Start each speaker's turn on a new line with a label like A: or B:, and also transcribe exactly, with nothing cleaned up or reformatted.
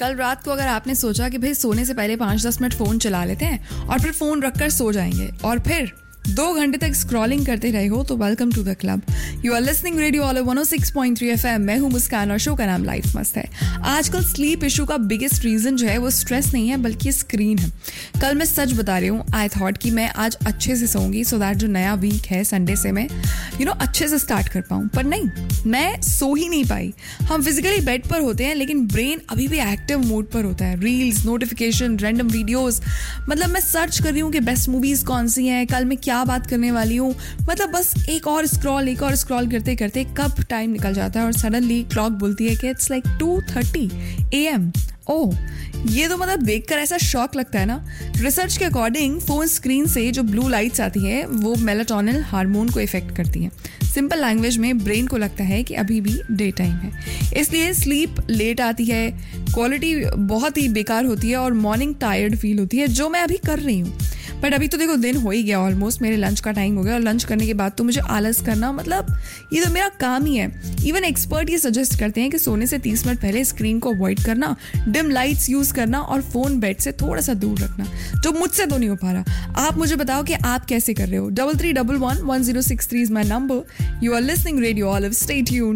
A: कल रात को अगर आपने सोचा कि भाई सोने से पहले पाँच दस मिनट फ़ोन चला लेते हैं और फिर फ़ोन रखकर सो जाएंगे और फिर दो घंटे तक स्क्रॉलिंग करते रहे हो, तो welcome to the club. You are listening radio all one O six point three F M. मैं हूँ मुस्कान और शो का नाम लाइफ मस्त है। आजकल स्लीप इशू का बिगेस्ट रीजन जो है वो स्ट्रेस नहीं है बल्कि स्क्रीन है। कल मैं सच बता रही हूँ, आई थॉट कि मैं आज अच्छे से सोऊंगी सो दैट जो नया वीक है संडे से मैं यू नो अच्छे से स्टार्ट कर पाऊँ, पर नहीं, मैं सो ही नहीं पाई। हम फिजिकली बेड पर होते हैं लेकिन ब्रेन अभी भी एक्टिव मोड पर होता है। रील्स, नोटिफिकेशन, रैंडम वीडियोस, मतलब मैं सर्च कर रही हूँ कि बेस्ट मूवीज कौन सी हैं, कल मैं क्या बात करने वाली हूँ, मतलब बस एक और स्क्रॉल एक और स्क्रॉल करते करते कब टाइम निकल जाता है और सडनली क्लॉक बोलती है कि it's like to thirty A M. ओह, ये तो मतलब देखकर ऐसा शॉक लगता है ना। रिसर्च के अकॉर्डिंग फोन स्क्रीन से जो ब्लू लाइट्स आती है वो मेलाटोनिन हार्मोन को इफेक्ट करती हैं। सिंपल लैंग्वेज में ब्रेन को लगता है कि अभी भी डे टाइम है, इसलिए स्लीप लेट आती है, क्वालिटी बहुत ही बेकार होती है और मॉर्निंग टायर्ड फील होती है, जो मैं अभी कर रही हूँ। बट अभी तो देखो दिन हो ही गया ऑलमोस्ट, मेरे लंच का टाइम हो गया और लंच करने के बाद तो मुझे आलस करना, मतलब ये तो मेरा काम ही है। इवन एक्सपर्ट ये सजेस्ट करते हैं कि सोने से तीस मिनट पहले स्क्रीन को अवॉइड करना, डिम लाइट्स यूज करना और फोन बेड से थोड़ा सा दूर रखना, जो मुझसे तो नहीं हो पा रहा। आप मुझे बताओ कि आप कैसे कर रहे हो। Double three double one one zero six three is my number. You are listening radio olive, stay tuned.